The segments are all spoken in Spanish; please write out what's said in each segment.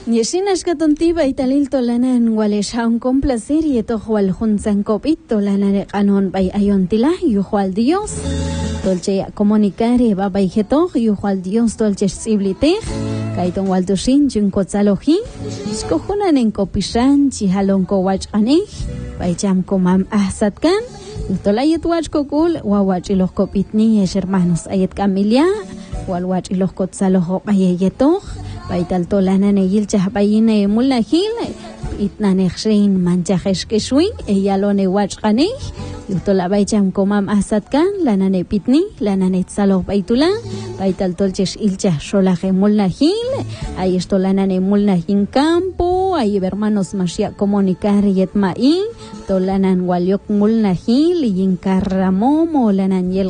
Yeshinas katontiba italil tolanan waleshaun con placer y etojual junzan copit tolanan canon bay ayontila yujual Dios tolche comunicare baba ijetoj yujual Dios tolche siblitej kaiton waldushin junkotzaloji skojunan en kopishan chihalon kowachqanej bay jam komam ahsatkan tolayet wachkokul wawach los kopitni hermanos ayet Camilia walwach los kotzalojo bayetoj Baital tolana negil chahbayine mulahil itnanexin manchajesh keshui eyalone wachqaney yutola baycham komam asatkan lanane pitni lanane tsaloh baitula baital tolchesh ilcha sholaje mulahil ay estolanane mulahin campo ay hermanos mashia comunicar yetmai tolanan waliok mulahil yinkarra momo lanan yel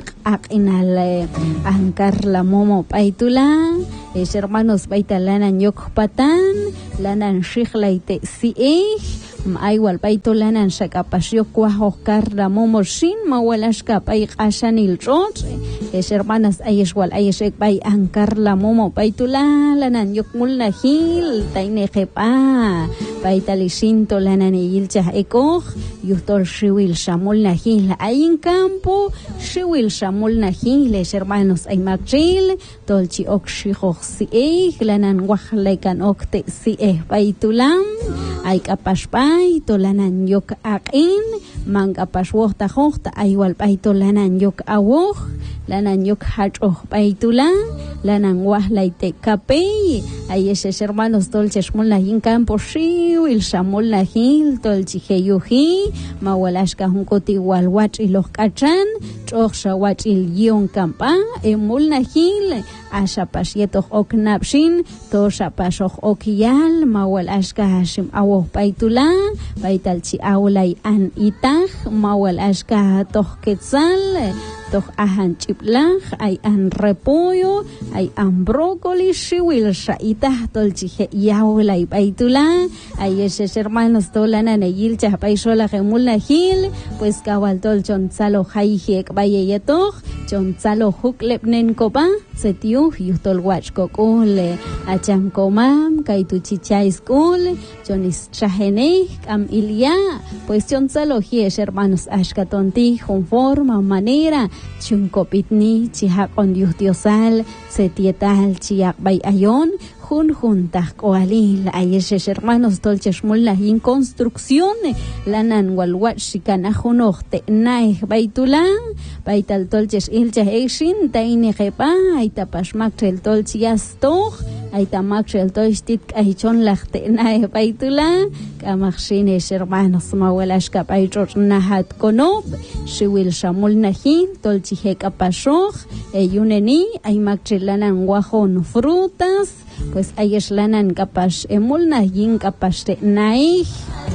aqinal ankar la momo baitula hermanos baitalanan yok patan lanan shiglaite sieh maywal baitolanan shakapashyo kwahokar la momoshin mawalashka pay qashanil rot hermanas ayeshwal ayeshek bay ankar la momo baitula lanan yok mulnahil tainejepa baitalishin tolanan yilcha ekoj yuhtol shiwil shamul nahil ayin campo shiwil shamul nahil hermanos ay makril tolchi okshijo sieh lanan wahlekan okte sieh baitulam ay kapashpay tolanan yok aqin mangapashwoh tajota aywal bay tolanan yok awoh lanan yok hachoh baitula lanan wahlaite kapey ay eses hermanos tolches mulnahin campo shiwil shamul nahil tolchi heyuhi mawalashka hunkoti walwach y los kachan choksha wach il yon campa emulnahil ashapashietok oknapshin toshapashok okyal mawalashka hashim awoh baitula baitalchi awlay an itah mawalashka toh quetzal toh ahan chiplaj ay an repollo ay an brócoli shiwil shaitah tolchi yawlay baitula ay eses hermanos tolanan eyil chahpay shola gemulnahil pues kawal tol chontzalo hayjek bayeyetoh chontzalo huklepnen kopa setiu yutol wachkokul acham komam kaituchichais kul chonis chahene kam ilia pues chontzalo hies hermanos ashkatonti con forma manera chunkopitni chihakon diosal setietal chiak bay ayon juntas coalil ayeses hermanos tolches mullahin construcción lanan walwach shikanajunohte naih baitula baital tolches ilcha exin taine jepa aitapashmaktrel tolchiastoh aitamaktrel tolchtit aichon lachte naih baitula kamachines hermanos mawalashka paichor nahat konop shiwil shamul nahin tolchihek apashoh eyuneni aimaktrel lanan wajon frutas pues ayes lanan kapash emulna yin kapash te naih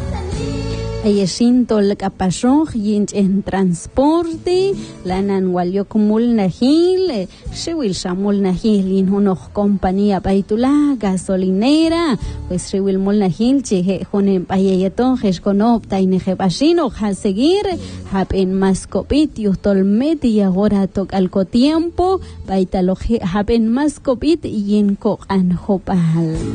ayesin tol kapashoj yin en transporte lanan walyok mulna hil shiwil shamul nahil yin hunoj compañía baitula gasolinera pues shiwil mulna hil cheje hunen payeyeto jeskonop taineje bashino ha seguir hapen maskopit yuhtol meti ahora tok alco tiempo baitaloje hapen maskopit yin ko anjopal